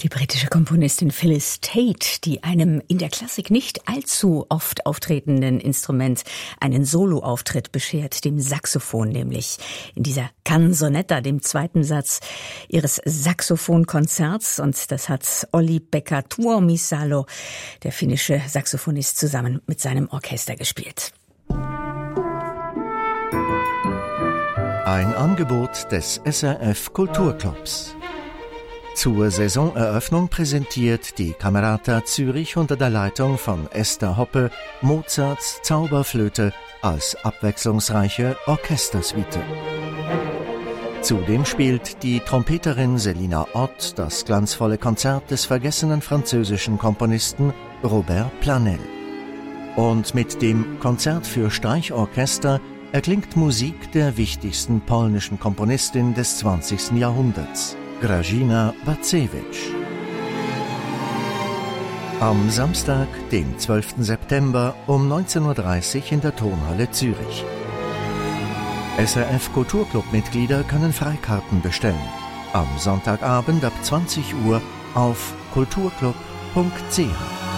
Die britische Komponistin Phyllis Tate, die einem in der Klassik nicht allzu oft auftretenden Instrument einen Soloauftritt beschert, dem Saxophon nämlich. In dieser Canzonetta, dem zweiten Satz ihres Saxophonkonzerts. Und das hat Olli-Pekka Tuomisalo, der finnische Saxophonist, zusammen mit seinem Orchester gespielt. Ein Angebot des SRF Kulturclubs. Zur Saisoneröffnung präsentiert die Camerata Zürich unter der Leitung von Esther Hoppe Mozarts Zauberflöte als abwechslungsreiche Orchestersuite. Zudem spielt die Trompeterin Selina Ott das glanzvolle Konzert des vergessenen französischen Komponisten Robert Planel. Und mit dem Konzert für Streichorchester erklingt Musik der wichtigsten polnischen Komponistin des 20. Jahrhunderts, Grażyna Bacewicz. Am Samstag, den 12. September um 19:30 Uhr in der Tonhalle Zürich. SRF Kulturclub-Mitglieder können Freikarten bestellen. Am Sonntagabend ab 20 Uhr auf kulturclub.ch.